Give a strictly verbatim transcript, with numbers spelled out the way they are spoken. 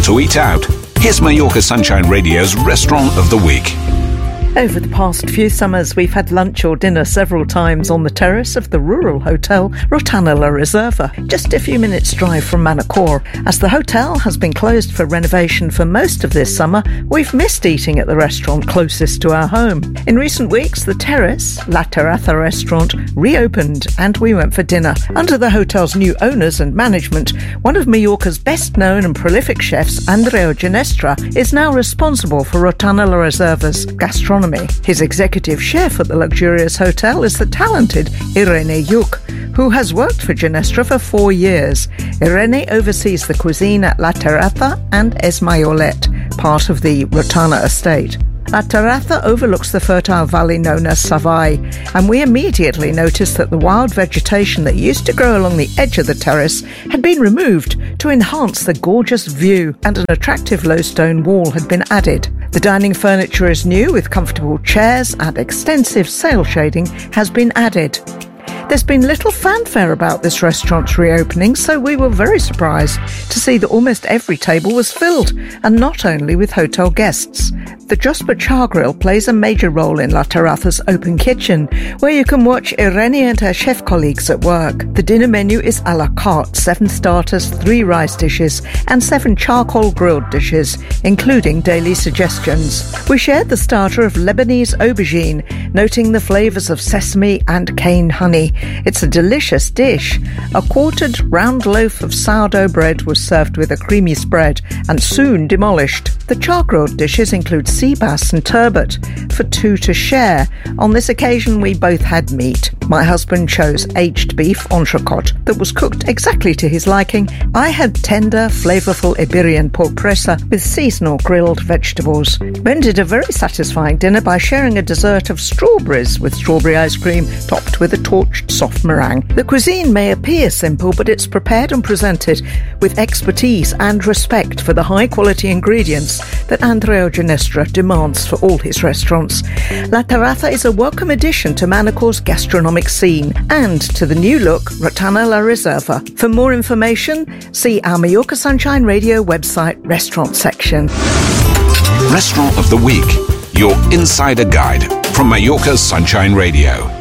to eat out? Here's Mallorca Sunshine Radio's Restaurant of the Week. Over the past few summers, we've had lunch or dinner several times on the terrace of the rural hotel Rotana La Reserva, just a few minutes' drive from Manacor. As the hotel has been closed for renovation for most of this summer, we've missed eating at the restaurant closest to our home. In recent weeks, the terrace, La Terraza restaurant, reopened and we went for dinner. Under the hotel's new owners and management, one of Mallorca's best-known and prolific chefs, Andreu Ginestra, is now responsible for Rotana La Reserva's gastronomy. His executive chef at the luxurious hotel is the talented Irene Lluch, who has worked for Ginestra for four years. Irene oversees the cuisine at La Terraza and Es Maiolet, part of the Rotana estate. La Terraza overlooks the fertile valley known as Savai, and we immediately noticed that the wild vegetation that used to grow along the edge of the terrace had been removed to enhance the gorgeous view, and an attractive low stone wall had been added. The dining furniture is new with comfortable chairs, and extensive sail shading has been added. There's been little fanfare about this restaurant's reopening, so we were very surprised to see that almost every table was filled, and not only with hotel guests. The Jospa Char Grill plays a major role in La Terraza's open kitchen, where you can watch Irene and her chef colleagues at work. The dinner menu is a la carte, seven starters, three rice dishes, and seven charcoal grilled dishes, including daily suggestions. We shared the starter of Lebanese aubergine, noting the flavours of sesame and cane honey. It's a delicious dish. A quartered round loaf of sourdough bread was served with a creamy spread and soon demolished. The char-grilled dishes include sea bass and turbot for two to share. On this occasion, we both had meat. My husband chose aged beef entrecote that was cooked exactly to his liking. I had tender, flavourful Iberian pork presa with seasonal grilled vegetables. Ben did a very satisfying dinner by sharing a dessert of strawberries with strawberry ice cream topped with a torched soft meringue. The cuisine may appear simple, but it's prepared and presented with expertise and respect for the high-quality ingredients that Andreu Ginestra demands for all his restaurants. La Terraza is a welcome addition to Manacor's gastronomic scene and to the new-look Rotana La Reserva. For more information, see our Mallorca Sunshine Radio website restaurant section. Restaurant of the Week, your insider guide from Mallorca Sunshine Radio.